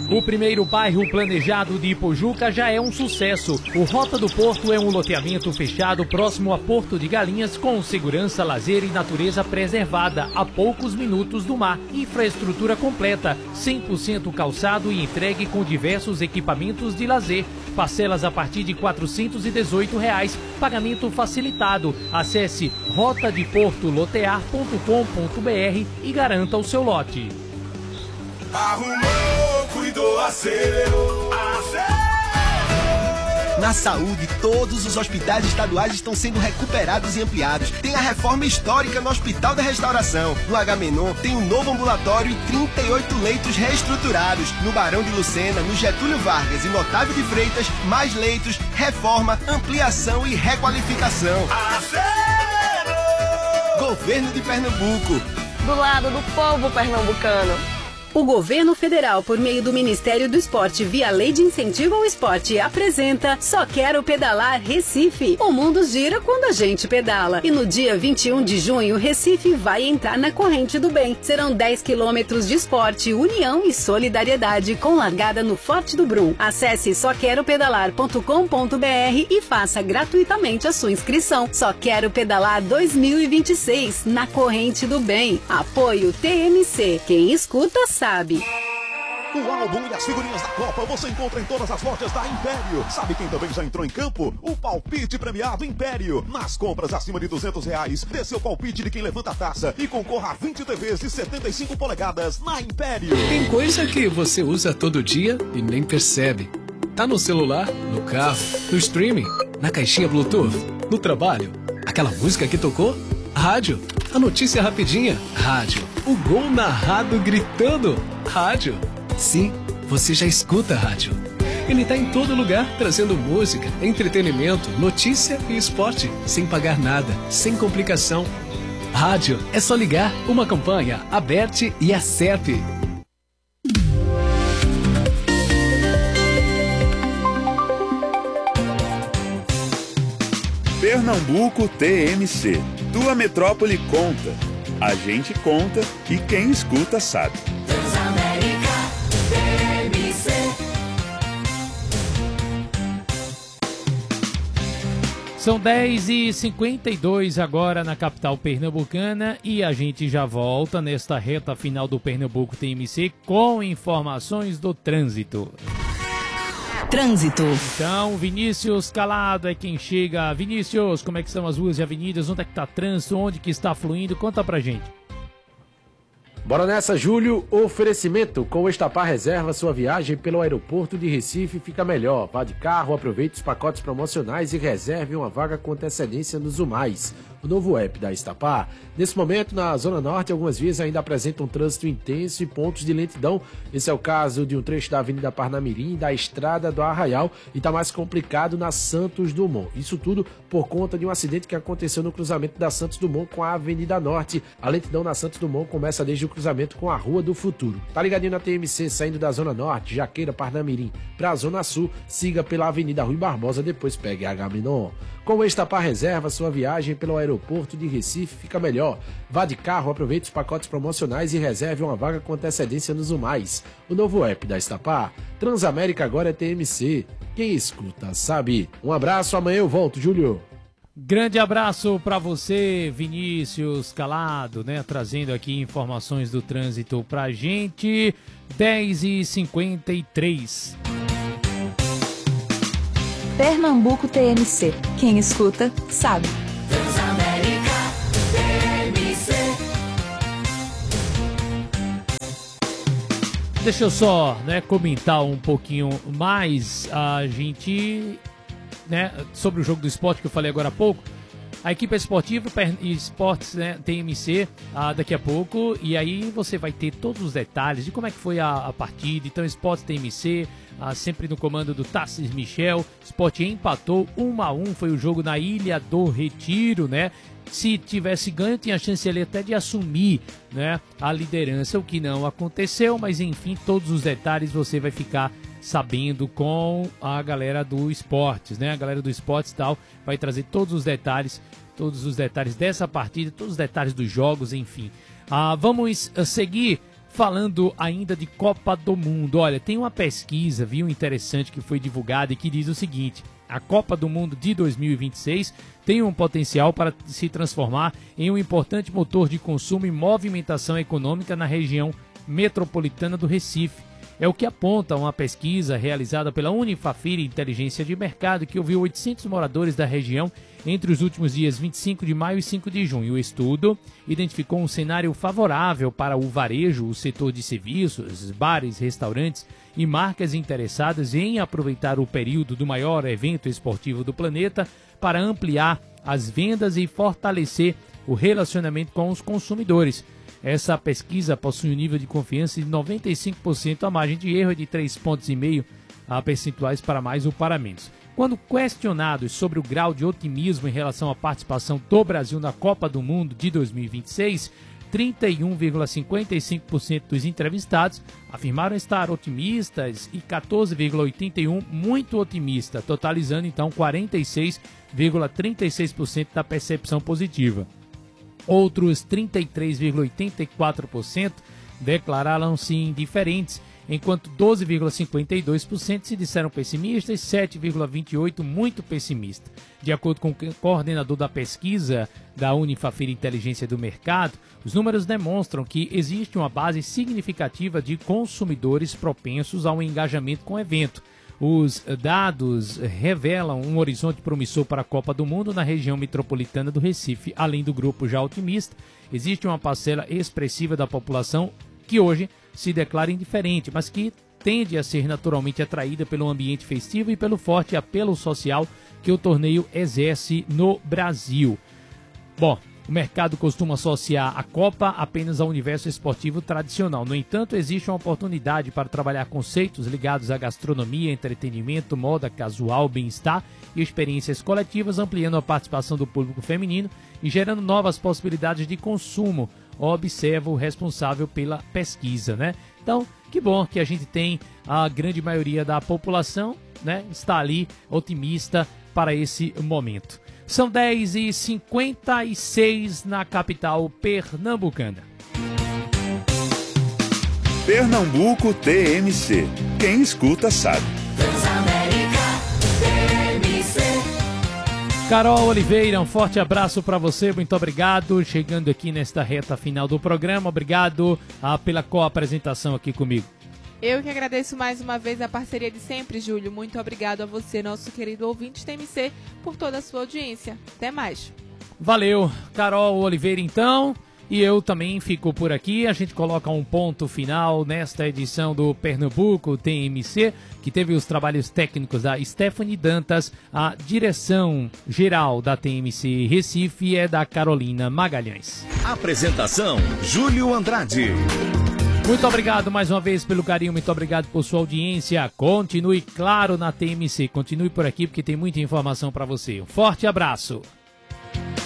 O primeiro bairro planejado de Ipojuca já é um sucesso. O Rota do Porto é um loteamento fechado próximo a Porto de Galinhas com segurança, lazer e natureza preservada a poucos minutos do mar. Infraestrutura completa, 100% calçado e entregue com diversos equipamentos de lazer. Parcelas a partir de R$ 418, pagamento facilitado. Acesse rotadeportolotear.com.br e garanta o seu lote. Arrumou, cuidou, acelerou. Na saúde, todos os hospitais estaduais estão sendo recuperados e ampliados. Tem a reforma histórica no Hospital da Restauração. No Agamenon tem um novo ambulatório e 38 leitos reestruturados. No Barão de Lucena, no Getúlio Vargas e no Otávio de Freitas, mais leitos, reforma, ampliação e requalificação. Acelerou! Governo de Pernambuco. Do lado do povo pernambucano. O governo federal, por meio do Ministério do Esporte, via Lei de Incentivo ao Esporte, apresenta Só Quero Pedalar Recife. O mundo gira quando a gente pedala. E no dia 21 de junho, Recife vai entrar na corrente do bem. Serão 10 quilômetros de esporte, união e solidariedade, com largada no Forte do Brum. Acesse soqueropedalar.com.br e faça gratuitamente a sua inscrição. Só Quero Pedalar 2026, na corrente do bem. Apoio TMC. Quem escuta sabe. O álbum e as figurinhas da Copa você encontra em todas as lojas da Império. Sabe quem também já entrou em campo? O palpite premiado Império. Nas compras acima de R$200, dê seu palpite de quem levanta a taça e concorra a 20 TVs de 75 polegadas na Império. Tem coisa que você usa todo dia e nem percebe. Tá no celular, no carro, no streaming, na caixinha Bluetooth, no trabalho. Aquela música que tocou? Rádio. A notícia rapidinha? Rádio. O gol narrado gritando? Rádio. Sim, você já escuta rádio. Ele tá em todo lugar, trazendo música, entretenimento, notícia e esporte, sem pagar nada, sem complicação. Rádio, é só ligar. Uma campanha, Aberte e a CEP. Pernambuco TMC. Tua metrópole conta. A gente conta e quem escuta sabe. Transamérica TMC. São 10h52 agora na capital pernambucana e a gente já volta nesta reta final do Pernambuco TMC com informações do trânsito. Trânsito. Então, Vinícius Calado é quem chega. Vinícius, como é que estão as ruas e avenidas? Onde é que está trânsito? Onde que está fluindo? Conta pra gente. Bora nessa, Júlio. Oferecimento. Com o Estapar Reserva, sua viagem pelo aeroporto de Recife fica melhor. Vá de carro, aproveite os pacotes promocionais e reserve uma vaga com antecedência nos UMAIS, o novo app da Estapar. Nesse momento, na Zona Norte, algumas vias ainda apresentam trânsito intenso e pontos de lentidão. Esse é o caso de um trecho da Avenida Parnamirim, da Estrada do Arraial, e está mais complicado na Santos Dumont. Isso tudo por conta de um acidente que aconteceu no cruzamento da Santos Dumont com a Avenida Norte. A lentidão na Santos Dumont começa desde o cruzamento com a Rua do Futuro. Tá ligadinho na TMC, saindo da Zona Norte, Jaqueira, Parnamirim, para a Zona Sul, siga pela Avenida Rui Barbosa, depois pegue a Agamenon. Com o Estapar Reserva, sua viagem pelo aeroporto de Recife fica melhor. Vá de carro, aproveite os pacotes promocionais e reserve uma vaga com antecedência nos UMAIS, o novo app da Estapar. Transamérica agora é TMC. Quem escuta sabe. Um abraço, amanhã eu volto, Júlio. Grande abraço para você, Vinícius Calado, né? Trazendo aqui informações do trânsito pra gente. 10h53. Pernambuco TMC. Quem escuta, sabe. Transamérica TMC. Deixa eu só, comentar um pouquinho mais a gente, sobre o jogo do esporte que eu falei agora há pouco. A equipe esportiva Esportes, TMC, daqui a pouco, e aí você vai ter todos os detalhes de como é que foi a partida. Então, Esportes TMC, sempre no comando do Tassis Michel. Sport empatou 1-1, foi o jogo na Ilha do Retiro, Se tivesse ganho, tinha a chance ali até de assumir, a liderança, o que não aconteceu, mas enfim, todos os detalhes você vai ficar sabendo com a galera do Esportes, A galera do Esportes tal vai trazer todos os detalhes dessa partida, todos os detalhes dos jogos, enfim. Vamos seguir Falando ainda de Copa do Mundo, olha, tem uma pesquisa, viu, interessante que foi divulgada e que diz o seguinte: a Copa do Mundo de 2026 tem um potencial para se transformar em um importante motor de consumo e movimentação econômica na região metropolitana do Recife. É o que aponta uma pesquisa realizada pela Unifafir Inteligência de Mercado, que ouviu 800 moradores da região entre os últimos dias 25 de maio e 5 de junho. O estudo identificou um cenário favorável para o varejo, o setor de serviços, bares, restaurantes e marcas interessadas em aproveitar o período do maior evento esportivo do planeta para ampliar as vendas e fortalecer o relacionamento com os consumidores. Essa pesquisa possui um nível de confiança de 95%, a margem de erro é de 3,5 pontos percentuais para mais ou para menos. Quando questionados sobre o grau de otimismo em relação à participação do Brasil na Copa do Mundo de 2026, 31,55% dos entrevistados afirmaram estar otimistas e 14,81% muito otimistas, totalizando então 46,36% da percepção positiva. Outros 33,84% declararam-se indiferentes, enquanto 12,52% se disseram pessimistas e 7,28% muito pessimistas. De acordo com o coordenador da pesquisa da Unifafir Inteligência do Mercado, os números demonstram que existe uma base significativa de consumidores propensos ao engajamento com o evento. Os dados revelam um horizonte promissor para a Copa do Mundo na região metropolitana do Recife. Além do grupo já otimista, existe uma parcela expressiva da população que hoje se declara indiferente, mas que tende a ser naturalmente atraída pelo ambiente festivo e pelo forte apelo social que o torneio exerce no Brasil. Bom, o mercado costuma associar a Copa apenas ao universo esportivo tradicional. No entanto, existe uma oportunidade para trabalhar conceitos ligados à gastronomia, entretenimento, moda casual, bem-estar e experiências coletivas, ampliando a participação do público feminino e gerando novas possibilidades de consumo, observa o responsável pela pesquisa, né? Então, que bom que a gente tem a grande maioria da população, né, está ali otimista para esse momento. São 10h56 na capital pernambucana. Pernambuco TMC. Quem escuta sabe. Carol Oliveira, um forte abraço para você, muito obrigado. Chegando aqui nesta reta final do programa, obrigado pela co-apresentação aqui comigo. Eu que agradeço mais uma vez a parceria de sempre, Júlio. Muito obrigado a você, nosso querido ouvinte TMC, por toda a sua audiência. Até mais. Valeu, Carol Oliveira, então. E eu também fico por aqui. A gente coloca um ponto final nesta edição do Pernambuco TMC, que teve os trabalhos técnicos da Stephanie Dantas. A direção geral da TMC Recife é da Carolina Magalhães. Apresentação, Júlio Andrade. Muito obrigado mais uma vez pelo carinho, muito obrigado por sua audiência. Continue, claro, na TMC. Continue por aqui porque tem muita informação para você. Um forte abraço.